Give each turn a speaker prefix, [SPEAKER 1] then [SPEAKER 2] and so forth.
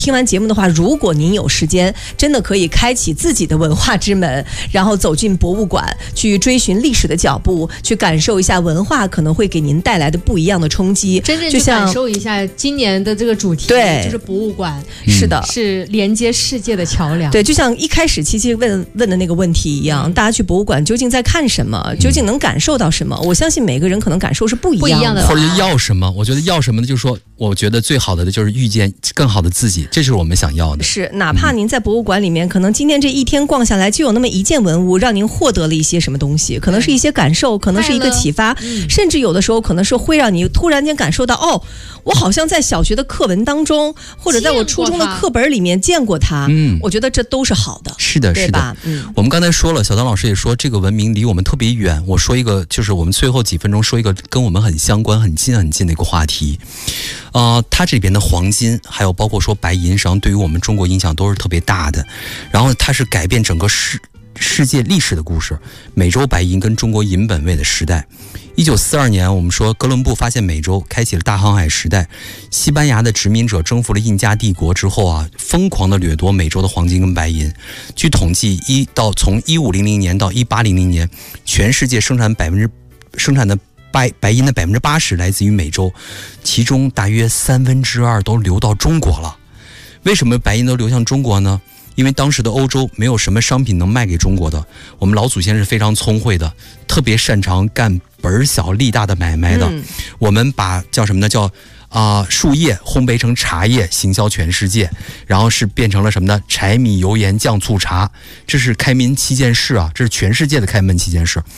[SPEAKER 1] 听完节目的话，如果您有时间，真的可以开启自己的文化之门，然后走进博物馆，去追寻历史的脚步，去感受一下文化可能会给您带来的不一样的冲击，
[SPEAKER 2] 真正去感受一下今年的这个主题，
[SPEAKER 1] 对，
[SPEAKER 2] 就是博物馆，
[SPEAKER 1] 是的，
[SPEAKER 2] 是连接世界的桥梁。
[SPEAKER 1] 对，就像一开始七七问的那个问题一样，大家去博物馆究竟在看什么，究竟能感受到什么？我相信每个人可能感受是不一样的，
[SPEAKER 3] 或者要什么？我觉得要什么呢？就是说，我觉得最好的就是遇见更好的自己，这是我们想要的。
[SPEAKER 1] 是，哪怕您在博物馆里面，可能今天这一天逛下来，就有那么一件文物让您获得了一些什么东西，可能是一些感受，可能是一个启发，甚至有的时候可能是会让你突然间感受到，哦，我好像在小学的课文当中，或者在我初中的课本里面见过它。我觉得这都是好的。
[SPEAKER 3] 是的，是的。我们刚才说了，小唐老师也说，这个文明离我们特别远。我说一个，就是我们最后几分钟说一个跟我们很相关、很近的一个话题。它这里边的黄金，还有包括说白银，实际上对于我们中国影响都是特别大的。然后它是改变整个世界历史的故事，美洲白银跟中国银本位的时代。1942年，我们说哥伦布发现美洲，开启了大航海时代。西班牙的殖民者征服了印加帝国之后啊，疯狂的掠夺美洲的黄金跟白银。据统计，从1500年到1800年，全世界生产的白银的80%来自于美洲，其中大约2/3都流到中国了。为什么白银都流向中国呢？因为当时的欧洲没有什么商品能卖给中国的，我们老祖先是非常聪慧的，特别擅长干本小利大的买卖的。我们把叫什么呢？叫树叶烘焙成茶叶，行销全世界，然后是变成了什么呢？柴米油盐酱醋茶，这是开门七件事啊，这是全世界的开门七件事。